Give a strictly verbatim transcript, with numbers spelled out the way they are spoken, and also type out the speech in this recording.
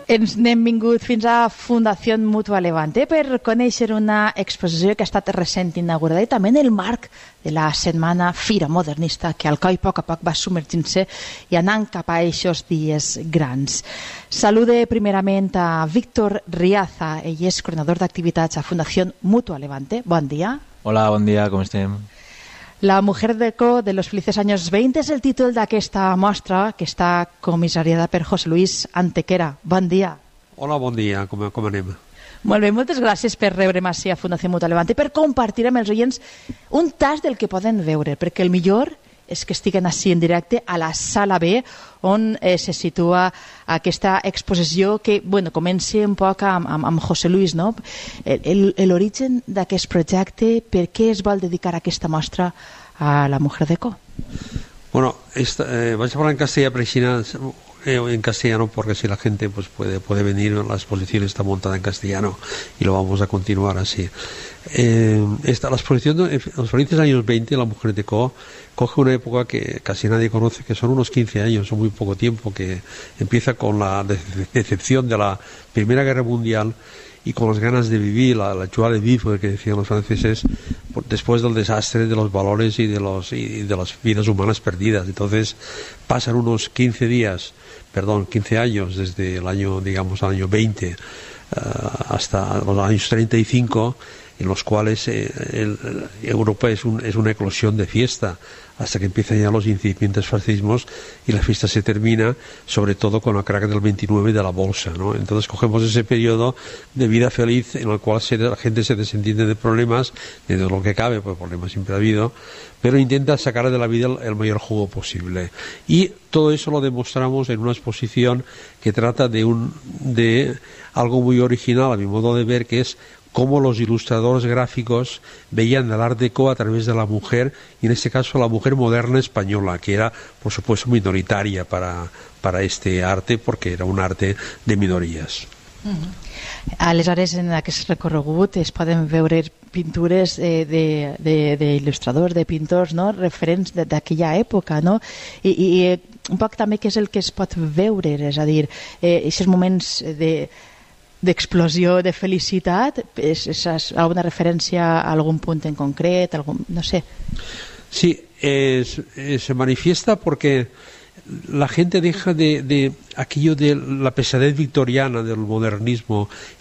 Ens n'hem vingut fins a Fundació Mutua Levante per conèixer una exposició que ha estat recent inaugurada i també en el marc de la setmana Fira Modernista que Alcoi a poc a poc va submergint-se i anant cap a aquests dies grans. Salude primerament a Víctor Riaza, ell és coordinador d'activitats a Fundació Mutua Levante. Bon dia. Hola, bon dia, com estem? La mujer deco de los felices años veinte és el títol d'aquesta mostra que està comissariada per José Luis Antequera. Bon dia. Hola, bon dia, com, com anem? Molt bé, moltes gràcies per rebre'm ací a Fundació Mutua Levante i per compartir amb els oients un tast del que poden veure, perquè el millor és que estiguen ací en directe a la sala B, on eh, se situa aquesta exposició que, bueno, comença un poc amb, amb, amb José Luis, no? L'origen d'aquest projecte, per què es vol dedicar aquesta mostra a la mujer deco? Bueno, esta, eh, vais a hablar en castellano, pero eh, en castellano, porque así la gente pues puede, puede venir, la exposición está montada en castellano y lo vamos a continuar así. Eh, esta, la exposición de los felices años veinte, la mujer deco, coge una época que casi nadie conoce, que son unos quince años, son muy poco tiempo, que empieza con la decepción de la Primera Guerra Mundial y con las ganas de vivir, la, la joie de vivre que decían los franceses, después del desastre de los valores y de, los, y de las vidas humanas perdidas. Entonces pasan unos quince días, perdón, quince años, desde el año, digamos, al año veinte uh, hasta los años treinta y cinco, en los cuales eh, el, el, Europa es, un, es una eclosión de fiesta, hasta que empiezan ya los incipientes fascismos y la fiesta se termina, sobre todo con la crack del veintinueve de la bolsa, ¿no? Entonces cogemos ese periodo de vida feliz en el cual se, la gente se desentiende de problemas, de lo que cabe, pues problemas siempre ha habido, pero intenta sacar de la vida el, el mayor jugo posible. Y todo eso lo demostramos en una exposición que trata de, un, de algo muy original, a mi modo de ver, que es cómo los ilustradores gráficos veían el Art Deco a través de la mujer, y en este caso la mujer moderna española, que era, por supuesto, minoritaria para, para este arte, porque era un arte de minorías. Mm-hmm. Aleshores, en aquest recorregut es poden veure pintures eh, d'il·lustradors, de, de, de pintors, no? Referents d'aquella època, no? I, i un poc també què és el que es pot veure, és a dir, eh, aquests moments de d'explosió de felicitat, ¿es, es, es alguna referencia a algún punto en concreto, algún, no sé? Sí, es, es, se manifiesta porque la gente deja de, de aquello de la pesadez victoriana del modernismo,